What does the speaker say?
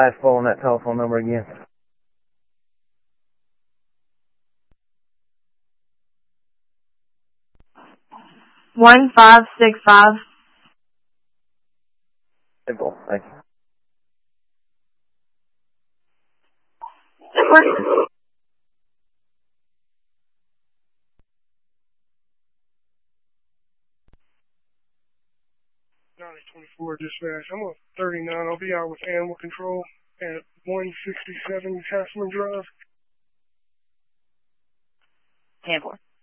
last four on that telephone number again. 1565. Simple. Thank you. What? 24 dispatch. I'm on 39. I'll be out with animal control at 167 Castleman Drive. 10-4.